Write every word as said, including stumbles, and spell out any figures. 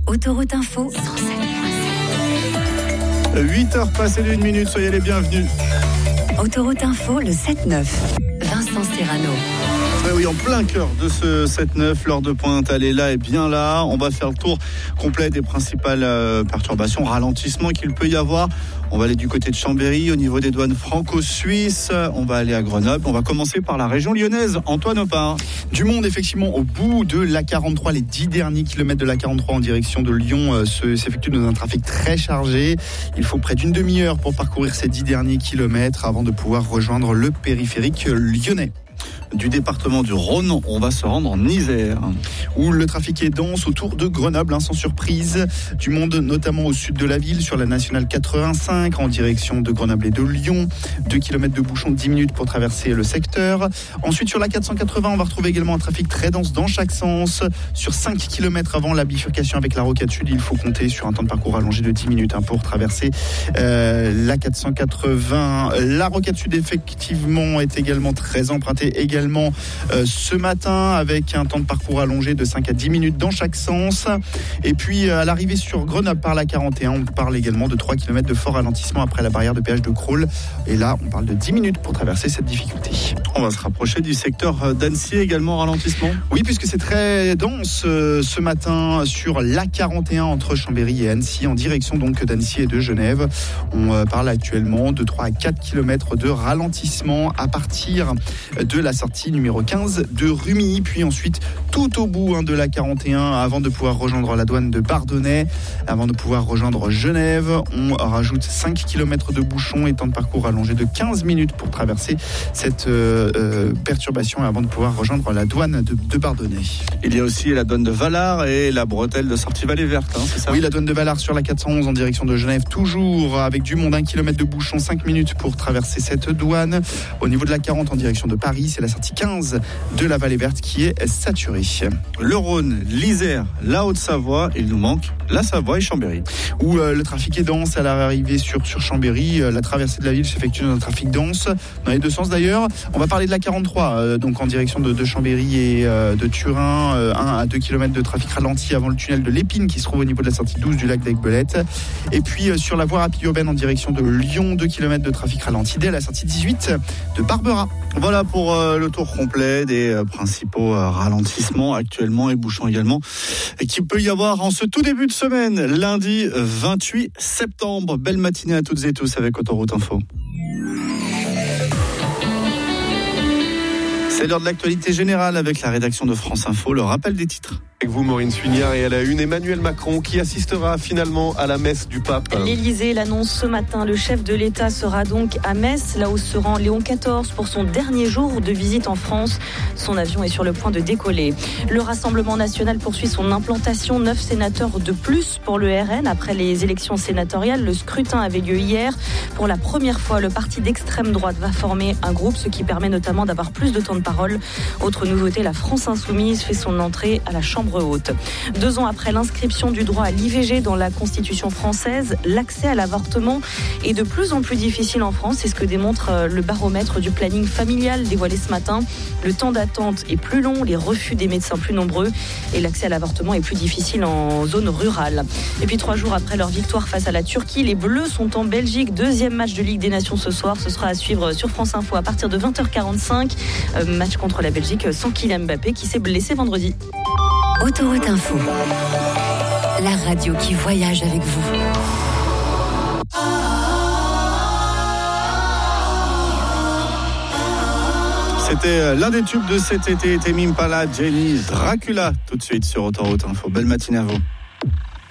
Autoroute Info cent sept virgule sept. huit heures passées d'une minute, soyez les bienvenus. Autoroute Info, le sept neuf. Vincent Serrano. Ouais, oui, en plein cœur de ce sept neuf, l'heure de pointe, elle est là et bien là. On va faire le tour complet des principales euh, perturbations, ralentissements qu'il peut y avoir. On va aller du côté de Chambéry, au niveau des douanes franco-suisses. On va aller à Grenoble. On va commencer par la région lyonnaise. Antoine Opar. Du monde, effectivement, au bout de l'A quarante-trois. Les dix derniers kilomètres de l'A quarante-trois en direction de Lyon euh, se, s'effectuent dans un trafic très chargé. Il faut près d'une demi-heure pour parcourir ces dix derniers kilomètres avant de pouvoir rejoindre le périphérique lyonnais. Du département du Rhône, on va se rendre en Isère, où le trafic est dense autour de Grenoble, hein, sans surprise. Du monde, notamment au sud de la ville, sur la nationale quatre-vingt-cinq, en direction de Grenoble et de Lyon. deux kilomètres de bouchon, dix minutes pour traverser le secteur. Ensuite, sur la quatre cent quatre-vingts, on va retrouver également un trafic très dense dans chaque sens. Sur cinq kilomètres avant la bifurcation avec la rocade sud, il faut compter sur un temps de parcours allongé de dix minutes hein, pour traverser euh, la quatre cent quatre-vingts. La rocade sud, effectivement, est également très empruntée, également euh, ce matin, avec un temps de parcours allongé de cinq à dix minutes dans chaque sens. Et puis à l'arrivée sur Grenoble par la quarante et un, on parle également de trois kilomètres de fort ralentissement après la barrière de péage de Crolles. Et là, on parle de dix minutes pour traverser cette difficulté. On va se rapprocher du secteur d'Annecy, également ralentissement. Oui, puisque c'est très dense euh, ce matin sur l'A quarante et un entre Chambéry et Annecy, en direction donc d'Annecy et de Genève. On euh, parle actuellement de trois à quatre kilomètres de ralentissement à partir de la sortie numéro quinze de Rumilly, puis ensuite tout au bout hein, de la quarante et un avant de pouvoir rejoindre la douane de Bardonnay, avant de pouvoir rejoindre Genève. On rajoute cinq kilomètres de bouchons et temps de parcours allongé de quinze minutes pour traverser cette euh, euh, perturbation avant de pouvoir rejoindre la douane de, de Bardonnay. Il y a aussi la douane de Valard et la bretelle de sortie Vallée Verte, hein, c'est ça ? Oui, la douane de Valard sur la quatre cent onze en direction de Genève, toujours avec du monde, un kilomètre de bouchon, cinq minutes pour traverser cette douane. Au niveau de la quarante en direction de Paris, c'est la sortie quinze de la Vallée Verte qui est saturée. Le Rhône, l'Isère, la Haute-Savoie, il nous manque la Savoie et Chambéry. Où euh, le trafic est dense à l'arrivée sur, sur Chambéry. Euh, la traversée de la ville s'effectue dans un trafic dense, dans les deux sens d'ailleurs. On va parler de la quarante-trois, euh, donc en direction de, de Chambéry et euh, de Turin. Euh, un à deux kilomètres de trafic ralenti avant le tunnel de l'Épine qui se trouve au niveau de la sortie douze du lac d'Aiguebelette. Et puis euh, sur la voie rapide urbaine en direction de Lyon, deux kilomètres de trafic ralenti dès la sortie dix-huit de Barbera. Voilà pour euh, le tour complet des euh, principaux euh, ralentissements actuellement et bouchons également et qu'il peut y avoir en ce tout début de semaine, lundi vingt-huit septembre. Belle matinée à toutes et tous avec Autoroute Info. C'est l'heure de l'actualité générale avec la rédaction de France Info, le rappel des titres. Avec vous, Maureen Suignard, et à la une, Emmanuel Macron qui assistera finalement à la messe du pape. L'Élysée l'annonce ce matin. Le chef de l'État sera donc à Metz, là où se rend Léon quatorze pour son dernier jour de visite en France. Son avion est sur le point de décoller. Le Rassemblement national poursuit son implantation. Neuf sénateurs de plus pour le R N. Après les élections sénatoriales, le scrutin avait lieu hier. Pour la première fois, le parti d'extrême droite va former un groupe, ce qui permet notamment d'avoir plus de temps de parole. Autre nouveauté, la France insoumise fait son entrée à la Chambre haute. Deux ans après l'inscription du droit à l'I V G dans la Constitution française, l'accès à l'avortement est de plus en plus difficile en France. C'est ce que démontre le baromètre du planning familial dévoilé ce matin. Le temps d'attente est plus long, les refus des médecins plus nombreux et l'accès à l'avortement est plus difficile en zone rurale. Et puis trois jours après leur victoire face à la Turquie, les Bleus sont en Belgique. Deuxième match de Ligue des Nations ce soir. Ce sera à suivre sur France Info à partir de vingt heures quarante-cinq. Euh, match contre la Belgique sans Kylian Mbappé qui s'est blessé vendredi. Autoroute Info, la radio qui voyage avec vous. C'était l'un des tubes de cet été, Tame Impala, Jenny, Dracula, tout de suite sur Autoroute Info. Belle matinée à vous.